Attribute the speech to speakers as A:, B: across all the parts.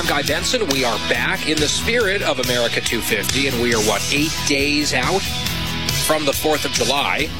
A: Guy Benson. We are back in the spirit of America 250, and we are, 8 days out from the 4th of July,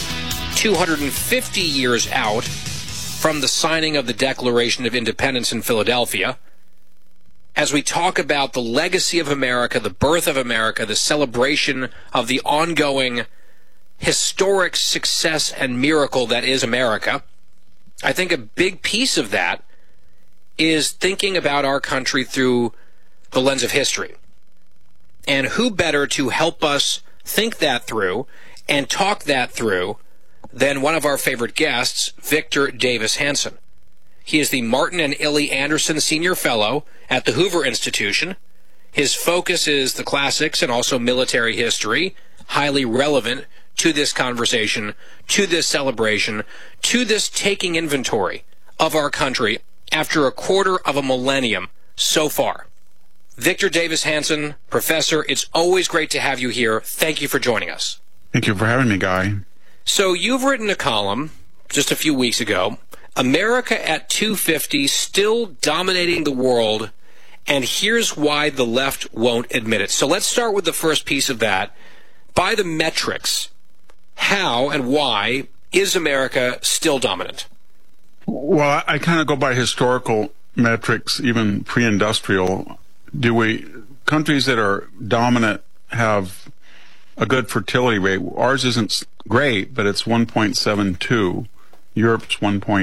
A: 250 years out from the signing of the Declaration of Independence in Philadelphia. As we talk about the legacy of America, the birth of America, the celebration of the ongoing historic success and miracle that is America, I think a big piece of that is thinking about our country through the lens of history. And who better to help us think that through and talk that through than one of our favorite guests, Victor Davis Hanson. He is the Martin and Illie Anderson Senior Fellow at the Hoover Institution. His focus is the classics and also military history, highly relevant to this conversation, to this celebration, to this taking inventory of our country after a quarter of a millennium so far. Victor Davis Hanson, Professor, it's always great to have you here. Thank you for joining us.
B: Thank you for having me, Guy.
A: So you've written a column just a few weeks ago, America at 250, still dominating the world, and here's why the left won't admit it. So let's start with the first piece of that. By the metrics, how and why is America still dominant?
B: Well, I kind of go by historical metrics, even pre-industrial. Countries that are dominant have a good fertility rate. Ours isn't great, but it's 1.72. Europe's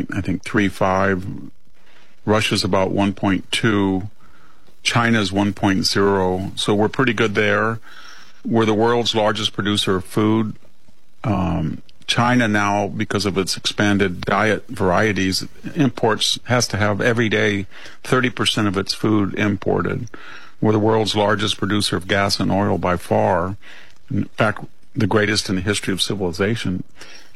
B: 1.35. Russia's about 1.2. China's 1.0. So we're pretty good there. We're the world's largest producer of food. China now, because of its expanded diet varieties, has to have every day 30% of its food imported. We're the world's largest producer of gas and oil by far. In fact, the greatest in the history of civilization.